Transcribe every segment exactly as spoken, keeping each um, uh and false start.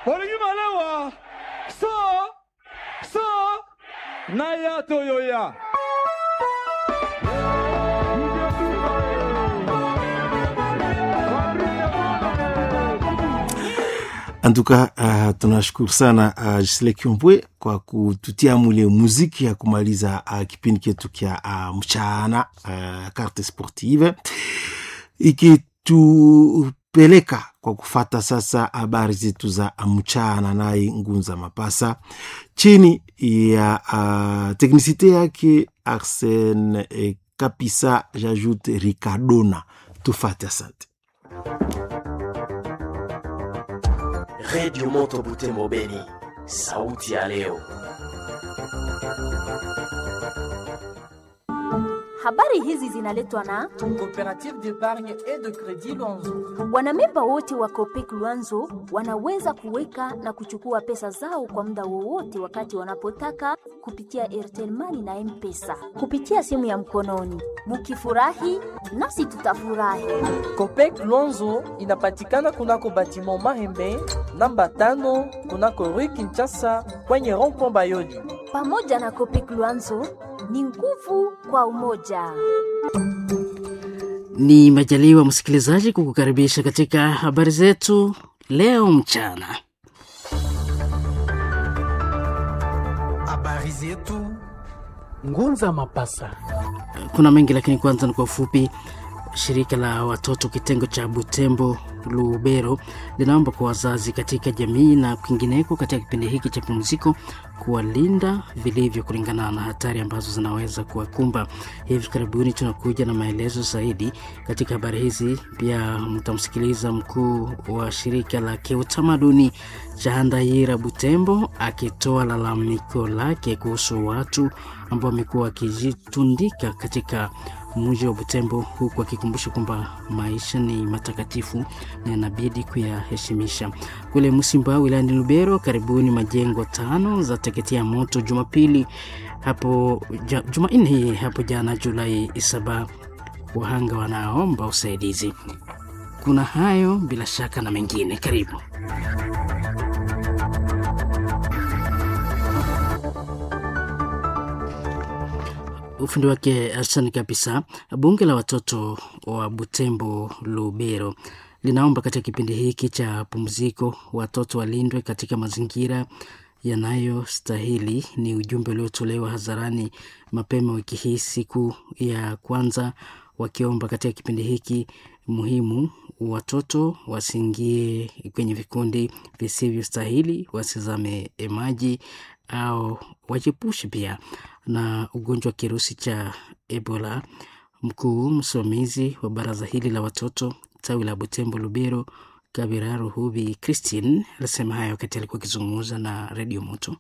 Poligimalewa so so naya toyoya. Antuka uh, tunashukuru sana uh, Gisele Kiombwe kwa kututia mule muziki ya kumaliza uh, kipindi chetu kia uh, mchana uh, carte sportive ikitupeleka kwa kufata sasa habari zetu za mchana naye Ngunza Mapasa chini ya uh, teknisite yake Arsene eh, Kapisa, j'ajoute Ricardona. Tufate, asante. Radio Moto Butembo Beni, sauti ya leo. Habari hizi zinaletwa na Coopérative d'épargne et de crédit Luanzo. Wanamemba wote wa Copec Luanzo wanaweza kuweka na kuchukua pesa zao kwa muda wowote wakati wanapotaka kupitia Airtel Money na M-Pesa kupitia simu ya mkononi. Mukifurahi nasi tutafurahi. Copec Luanzo inapatikana kunako batiment Mahembe namba tano kunako Rue Kinshasa kwenye rond-point Bayoli. Pamoja na Copec Luanzo ni nguvu kwa umoja. Ni majaliwa msikilizaji kukukaribisha katika habari zetu leo mchana. Habari zetu Ngunza Mapasa. Kuna mengi lakini kwanza ni kwa ufupi. Shirika la watoto kitengo cha Butembo Lubero linaomba kwa wazazi katika jamii na kwingineko katika kipindi hiki cha pumziko kuwalinda vilivyo kulingana na hatari ambazo zinaweza kuwakumba. Hivi karibuni tunakuja na maelezo zaidi katika habari hizi. Pia mtamsikiliza mkuu wa shirika la kiutamaduni cha Handaira Butembo akitoa lalamiko lake kuhusu watu ambao wamekuwa wakijitundika katika mji wa Butembo, huku akikumbusha kwamba maisha ni matakatifu na inabidi kuyaheshimisha. Kule Musimba wilayani Lubero, karibuni majengo tano za teketea moto Jumapili hapo ja, Jumanne hapo jana Julai saba. Wahanga wanaomba usaidizi. Kuna hayo bila shaka na mengine, karibu. Ufundi wake Arsene Kapisa. Bunge la watoto wa Butembo Lubero linaomba katika kipindi hiki cha pumziko watoto walindwe katika mazingira yanayostahili. Ni ujumbe uliotolewa hadharani mapema wiki hii siku ya kwanza, wakiomba katika kipindi hiki muhimu watoto wasiingie kwenye vikundi visivyostahili, wasizame maji au wajiepushe pia na ugonjwa wa kirusi cha Ebola. Mkuu msimamizi wa baraza hili la watoto tawi la Butembo Lubero, Kabira Ruhubi Christine, alisema hayo wakati alikuwa akizungumza na Radio Moto.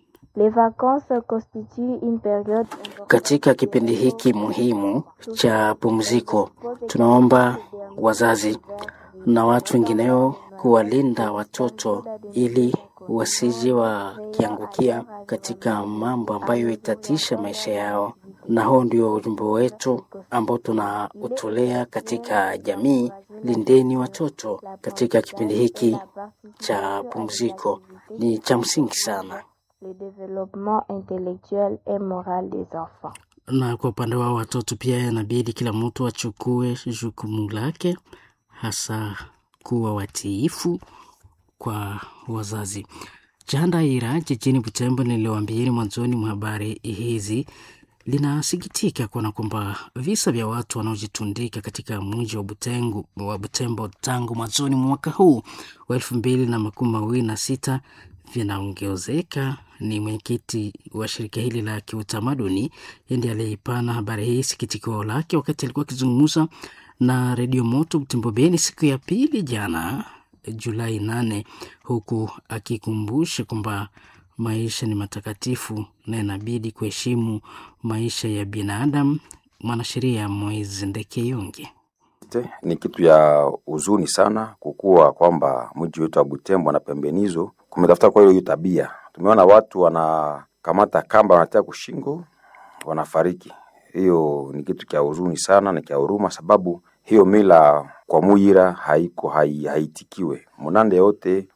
Katika kipindi hiki muhimu cha pumziko, tunaomba wazazi na watu wengineo kuwalinda watoto ili wasije wakiangukia katika mambo ambayo itatisha maisha yao. Na huo ndio ujumbe wetu ambao tunautolea katika jamii. Lindeni watoto katika kipindi hiki cha pumziko, ni cha msingi sana. Na kwa upande wa watoto pia inabidi kila mtu achukue jukumu lake, hasa kuwa watiifu kwa wazazi. Handaira jijini Butembo, niliwaambieni mwanzoni mwa habari hizi, linasikitika kuona kwamba visa vya watu wanaojitundika katika mji wa Butembo wa Butembo tangu mwanzoni mwa mwaka huu wa elfu mbili na makumi mawili na sita vinaongezeka. Ni mwenyekiti wa shirika hili la kiutamaduni ndiye aliyeipana habari hii sikitiko lake wakati alikuwa akizungumza na Radio Moto Butembo Beni siku ya pili jana Julai nane, huku akikumbusha kwamba maisha ni matakatifu na inabidi kuheshimu maisha ya binadamu. Mwanasheria Moiz Ndekeyonge: ni kitu ya huzuni sana kukua kwamba mji wetu wa Butembo na pembenizo kumetafuta kwa hiyo tabia. Tumeona watu wanakamata kamba wanatia kushingo wanafariki. Hiyo ni kitu cha huzuni sana na cha huruma, sababu hiyo mila kwa Muyira haiko hai, haitikiwe. Munande yote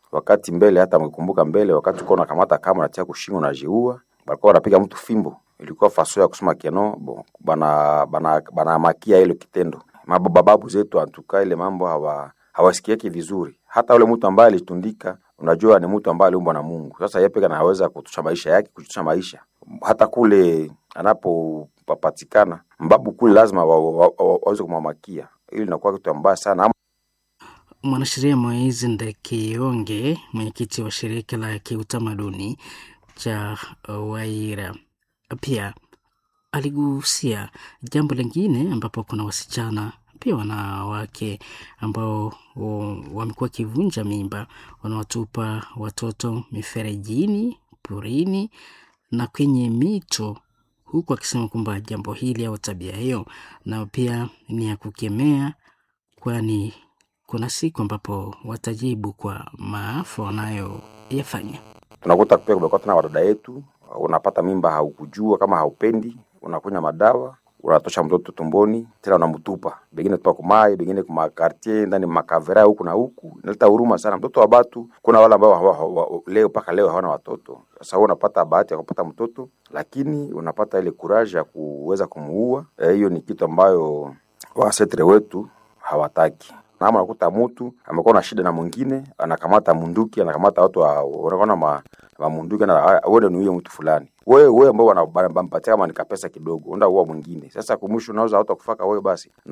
wakati mbele, hata mkikumbuka mbele, wakati uko unakamata kama unatia kushingo na jiua, walikuwa wanapiga mtu fimbo. Ilikuwa faso ya kusema kiano bo, bana bana bana makia ile kitendo. Mababu zetu antuka ile mambo hawa hawasikieki vizuri. Hata ule mtu ambaye alitundika, unajua ni mtu ambaye aliumbwa na Mungu. Sasa yeye pekee anaweza kutusha maisha yake, kutusha maisha. Hata kule anapopatikana mbabu kule lazima waweze kumamakia. Ili inakuwa kitu mbaya sana. Mwanasheria Moizi Ndekionge, mwenyekiti wa shirika la kiutamaduni cha Waira, pia aligusia jambo lingine ambapo kuna wasichana pia wanawake ambao wamekuwa kivunja mimba, wanawatupa watoto miferejini, purini na kwenye mito, huku akisema kwamba jambo hili au tabia hiyo na pia ni ya kukemea, kwani kuna siku ambapo watajibu kwa maafa wanayoyafanya. Tunakuta pia kumekuwa na wadada yetu, unapata mimba haukujua kama haupendi, unakunya madawa, unatosha mtoto tumboni, tena unamtupa. Bengine tupa kumai, bengine kuma quartier, ndani makavera huku na huku. Inaleta huruma sana. Mtoto wa batu, kuna wale ambao leo paka leo hawana watoto. Sasa unapata bahati ya kupata mtoto, lakini unapata ile courage ya kuweza kumuua. Hiyo e, ni kitu ambayo wasetre wetu hawataki. Na unakuta mtu amekuwa na shida na mwingine, anakamata munduki, anakamata watu wanaona ma, ma munduki na wewe ni huyo mtu fulani. Wewe wewe ambao wanampatia kama ni kapesa kidogo, onda huwa mwingine. Sasa kumwisho unauza watu kufaka wewe basi.